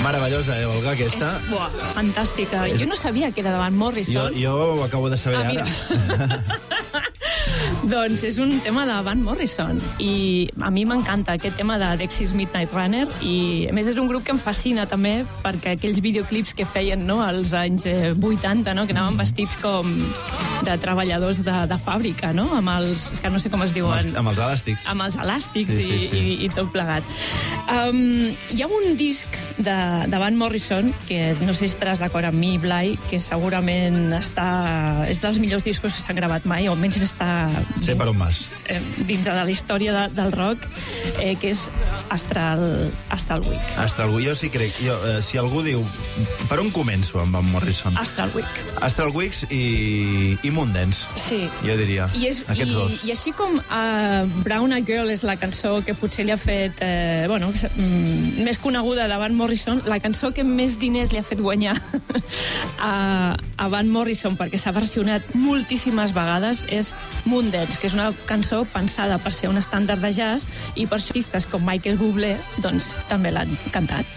Meravellosa, Olga, aquesta. Fantàstica. Jo no sabia que era de Van Morrison. Jo ho acabo de saber ara. Doncs és un tema de Van Morrison i a mi m'encanta aquest tema de Dexys Midnight Runner i a més és un grup que em fascina també perquè aquells videoclips que feien als anys 80, que anaven vestits com de treballadors de fàbrica, amb els, que no sé com es diuen, amb els elàstics. Amb els elàstics i tot plegat. Hi ha un disc de Van Morrison que no sé si estaràs d'acord amb mi, Blai, que segurament és dels millors discos que s'han gravat mai, o almenys està sé per on vas. Dins de la història del rock, que és Astral Week. Astral Week, jo sí crec. Si algú diu, per on començo amb Van Morrison? Astral Week. Astral Weeks i Moondance. Sí. Jo diria, aquests dos. I així com Brown Eyed Girl és la cançó que potser li ha fet, més coneguda de Van Morrison, la cançó que més diners li ha fet guanyar a Van Morrison, perquè s'ha versionat moltíssimes vegades, és Moondance, que és una cançó pensada per ser un estàndard de jazz i per artistes com Michael Bublé doncs també l'han cantat.